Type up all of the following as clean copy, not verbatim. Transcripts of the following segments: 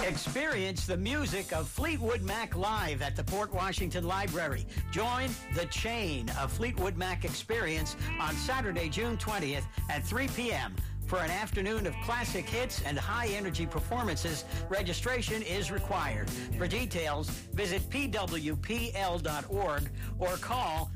Experience the music of Fleetwood Mac live at the Port Washington Library. Join The Chain, a Fleetwood Mac experience on Saturday, June 20th at 3 p.m. For an afternoon of classic hits and high-energy performances, registration is required. For details, visit pwpl.org or call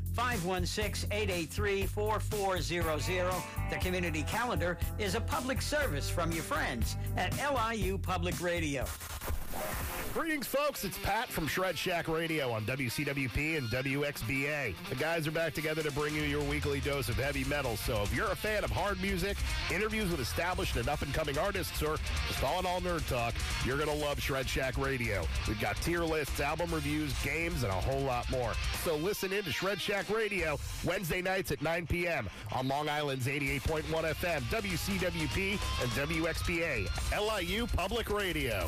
516-883-4400. The community calendar is a public service from your friends at LIU Public Radio. Greetings, folks. It's Pat from Shred Shack Radio on WCWP and WXBA. The guys are back together to bring you your weekly dose of heavy metal. So if you're a fan of hard music, interviews with established and up-and-coming artists, or just all in all nerd talk, you're going to love Shred Shack Radio. We've got tier lists, album reviews, games, and a whole lot more. So listen in to Shred Shack Radio Wednesday nights at 9 p.m. on Long Island's 88.1 FM, WCWP, and WXBA, LIU Public Radio.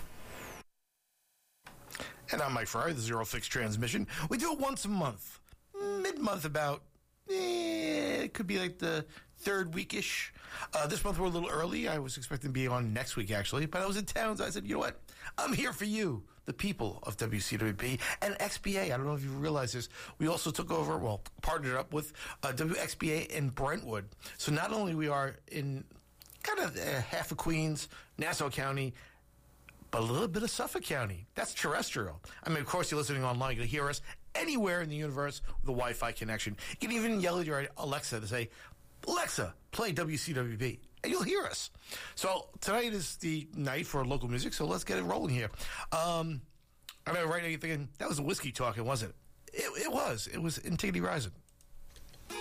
And I'm Mike Fryer, the Zero Fix Transmission. We do it once a month, mid-month about, it could be like the third week-ish. This month we're a little early. I was expecting to be on next week, actually, but I was in town, so I said, you know what? I'm here for you, the people of WCWP and XBA. I don't know if you realize this. We also took over, partnered up with WXBA in Brentwood. So not only we are in kind of half of Queens, Nassau County, but a little bit of Suffolk County. That's terrestrial. I mean, of course, you're listening online. You can hear us anywhere in the universe with a Wi-Fi connection. You can even yell at your Alexa to say, Alexa, play WCWP, and you'll hear us. So tonight is the night for local music, so let's get it rolling here. I mean, right now you're thinking, that was a whiskey talking, wasn't it? It was. It was Antigone Rising.